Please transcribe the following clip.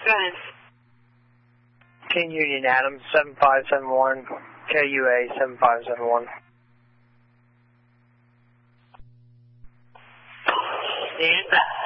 Go ahead. King Union Adams 7571, KUA 7571. And